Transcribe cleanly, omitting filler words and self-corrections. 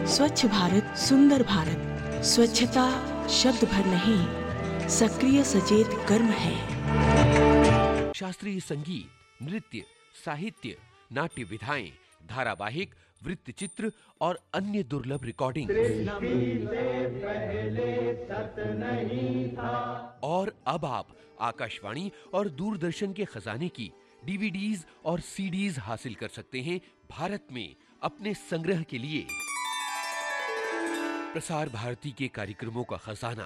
स्वच्छ भारत सुंदर भारत। स्वच्छता शब्द भर नहीं, सक्रिय सचेत कर्म है। शास्त्रीय संगीत, नृत्य, साहित्य, नाट्य विधाएं, धारावाहिक, वृत्तचित्र और अन्य दुर्लभ रिकॉर्डिंग। और अब आप आकाशवाणी और दूरदर्शन के खजाने की डीवीडीज और सीडीज हासिल कर सकते हैं भारत में अपने संग्रह के लिए। प्रसार भारती के कार्यक्रमों का खजाना